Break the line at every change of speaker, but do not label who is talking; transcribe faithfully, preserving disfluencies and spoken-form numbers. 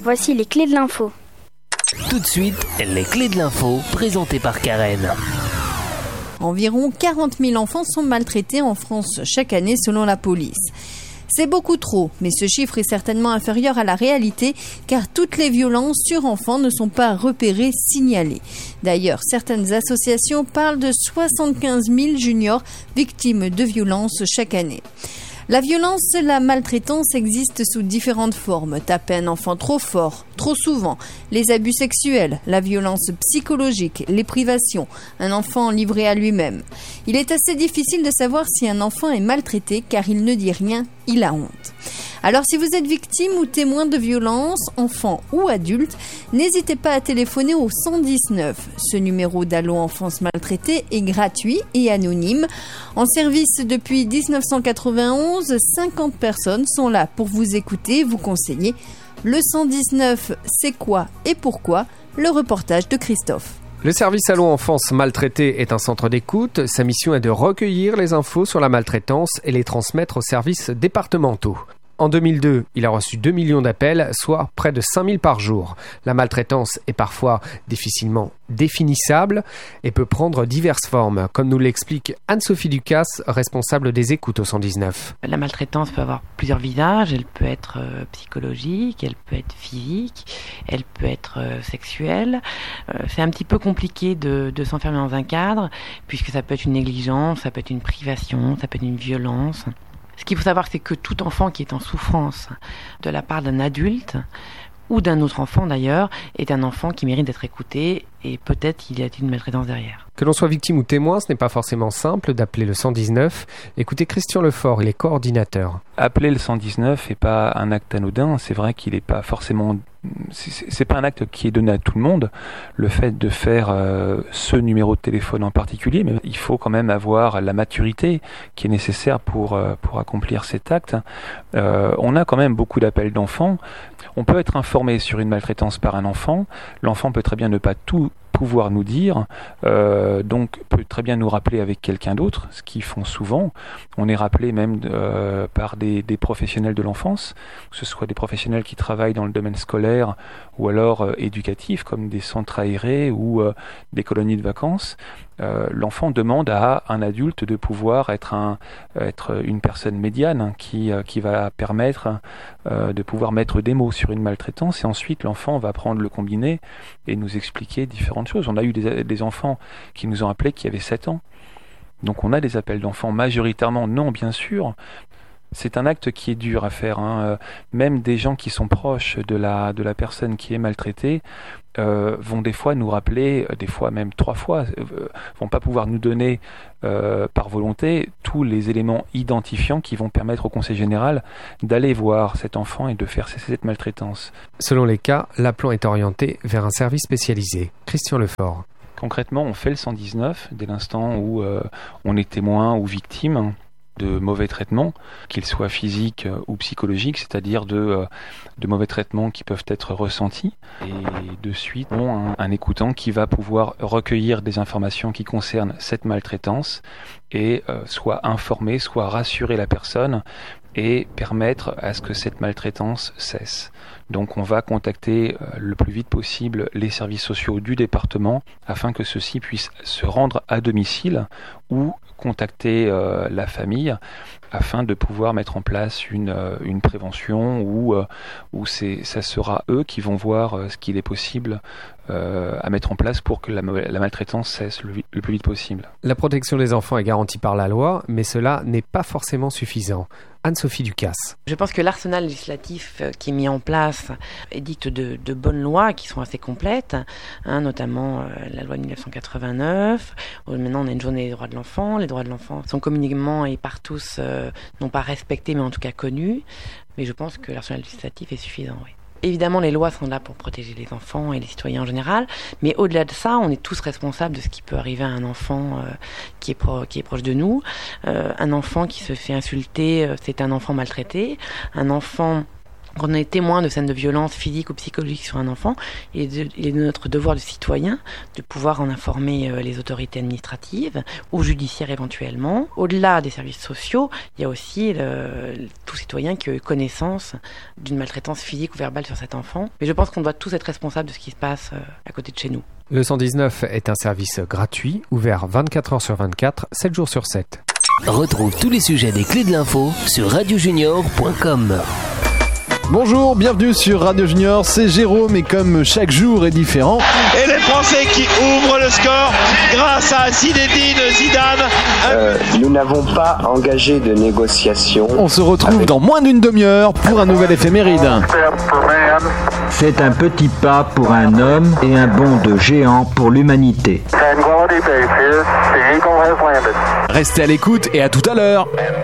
Voici les clés de l'info.
Tout de suite, les clés de l'info, présentées par Karen.
Environ quarante mille enfants sont maltraités en France chaque année selon la police. C'est beaucoup trop, mais ce chiffre est certainement inférieur à la réalité car toutes les violences sur enfants ne sont pas repérées, signalées. D'ailleurs, certaines associations parlent de soixante-quinze mille juniors victimes de violences chaque année. La violence, la maltraitance existent sous différentes formes. Taper un enfant trop fort, trop souvent, les abus sexuels, la violence psychologique, les privations, un enfant livré à lui-même. Il est assez difficile de savoir si un enfant est maltraité car il ne dit rien, il a honte. Alors si vous êtes victime ou témoin de violences, enfant ou adulte, n'hésitez pas à téléphoner au cent dix-neuf. Ce numéro d'Allo Enfance Maltraitée est gratuit et anonyme. En service depuis dix-neuf cent quatre-vingt-onze, cinquante personnes sont là pour vous écouter, vous conseiller. Le cent dix-neuf, c'est quoi et pourquoi? Le reportage de Christophe.
Le service Allo Enfance Maltraitée est un centre d'écoute. Sa mission est de recueillir les infos sur la maltraitance et les transmettre aux services départementaux. En deux mille deux, il a reçu deux millions d'appels, soit près de cinq mille par jour. La maltraitance est parfois difficilement définissable et peut prendre diverses formes, comme nous l'explique Anne-Sophie Ducasse, responsable des écoutes au cent dix-neuf.
La maltraitance peut avoir plusieurs visages. Elle peut être euh, psychologique, elle peut être physique, elle peut être euh, sexuelle. Euh, c'est un petit peu compliqué de, de s'enfermer dans un cadre, puisque ça peut être une négligence, ça peut être une privation, ça peut être une violence. Ce qu'il faut savoir, c'est que tout enfant qui est en souffrance de la part d'un adulte, ou d'un autre enfant d'ailleurs, est un enfant qui mérite d'être écouté et peut-être qu'il y a une maltraitance derrière.
Que l'on soit victime ou témoin, ce n'est pas forcément simple d'appeler le cent dix-neuf. Écoutez Christian Lefort, il est coordinateur.
Appeler le cent dix-neuf n'est pas un acte anodin, c'est vrai qu'il n'est pas forcément... C'est, c'est pas un acte qui est donné à tout le monde, le fait de faire euh, ce numéro de téléphone en particulier, mais il faut quand même avoir la maturité qui est nécessaire pour, euh, pour accomplir cet acte. Euh, on a quand même beaucoup d'appels d'enfants. On peut être informé sur une maltraitance par un enfant. L'enfant peut très bien ne pas tout pouvoir nous dire, euh, donc peut très bien nous rappeler avec quelqu'un d'autre, ce qu'ils font souvent. On est rappelé même euh, par des, des professionnels de l'enfance, que ce soit des professionnels qui travaillent dans le domaine scolaire ou alors euh, éducatif, comme des centres aérés ou euh, des colonies de vacances. Euh, l'enfant demande à un adulte de pouvoir être, un, être une personne médiane hein, qui, euh, qui va permettre euh, de pouvoir mettre des mots sur une maltraitance, et ensuite l'enfant va prendre le combiné et nous expliquer différentes choses. On a eu des, des enfants qui nous ont appelés qui avaient sept ans. Donc on a des appels d'enfants majoritairement, non bien sûr. C'est un acte qui est dur à faire. Hein. Même des gens qui sont proches de la, de la personne qui est maltraitée euh, vont des fois nous rappeler, des fois même trois fois, euh, vont pas pouvoir nous donner euh, par volonté tous les éléments identifiants qui vont permettre au Conseil général d'aller voir cet enfant et de faire cesser cette maltraitance.
Selon les cas, l'appelant est orienté vers un service spécialisé. Christian Lefort.
Concrètement, on fait le cent dix-neuf dès l'instant où euh, on est témoin ou victime de mauvais traitements, qu'ils soient physiques ou psychologiques, c'est-à-dire de, euh, de mauvais traitements qui peuvent être ressentis. Et de suite, on a un, un écoutant qui va pouvoir recueillir des informations qui concernent cette maltraitance et euh, soit informer, soit rassurer la personne et permettre à ce que cette maltraitance cesse. Donc on va contacter euh, le plus vite possible les services sociaux du département afin que ceux-ci puissent se rendre à domicile ou contacter euh, la famille afin de pouvoir mettre en place une, euh, une prévention où, euh, où c'est, ça sera eux qui vont voir euh, ce qu'il est possible euh, à mettre en place pour que la, la maltraitance cesse le, le plus vite possible.
La protection des enfants est garantie par la loi, mais cela n'est pas forcément suffisant. Anne-Sophie Ducasse.
Je pense que l'arsenal législatif qui est mis en place édicte de, de bonnes lois qui sont assez complètes, hein, notamment euh, la loi de dix-neuf cent quatre-vingt-neuf. Maintenant, on a une journée des droits de l'enfant. Les droits de l'enfant sont communément et par tous, euh, non pas respectés, mais en tout cas connus. Mais je pense que l'arsenal législatif est suffisant, oui. Évidemment, les lois sont là pour protéger les enfants et les citoyens en général, mais au-delà de ça, on est tous responsables de ce qui peut arriver à un enfant euh, qui, est pro- qui est proche de nous. Euh, un enfant qui se fait insulter, euh, c'est un enfant maltraité. Un enfant Quand on est témoin de scènes de violence physique ou psychologique sur un enfant, il est, de, il est de notre devoir de citoyen de pouvoir en informer euh, les autorités administratives ou judiciaires éventuellement. Au-delà des services sociaux, il y a aussi le, tout citoyen qui a eu connaissance d'une maltraitance physique ou verbale sur cet enfant. Mais je pense qu'on doit tous être responsables de ce qui se passe euh, à côté de chez nous.
Le cent dix-neuf est un service gratuit, ouvert vingt-quatre heures sur vingt-quatre, sept jours sur sept.
Retrouve tous les sujets des clés de l'info sur radio junior point com.
Bonjour, bienvenue sur Radio Junior, c'est Jérôme et comme chaque jour est différent...
Et les Français qui ouvrent le score grâce à Zinedine Zidane.
Euh, nous n'avons pas engagé de négociation.
On se retrouve avec... dans moins d'une demi-heure pour un nouvel éphéméride.
C'est un petit pas pour un homme et un bond de géant pour l'humanité.
Restez à l'écoute et à tout à l'heure.